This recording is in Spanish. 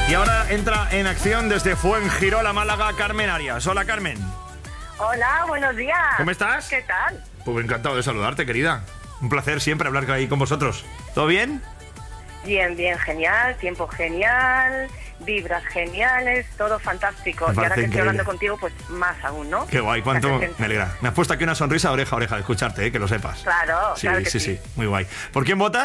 Y ahora entra en acción desde Fuengirola, Málaga, Carmen Arias. Hola, Carmen. Hola, buenos días. ¿Cómo estás? ¿Qué tal? Pues encantado de saludarte, querida. Un placer siempre hablar ahí con vosotros. ¿Todo bien? Bien, bien, genial, tiempo genial, vibras geniales, todo fantástico. Me Y ahora parece que estoy increíble. hablando contigo, pues más aún, ¿no? Qué guay, cuánto me alegra. Me has puesto aquí una sonrisa oreja a oreja de escucharte, que lo sepas. Claro, Sí, claro que sí. Muy guay. ¿Por quién votas?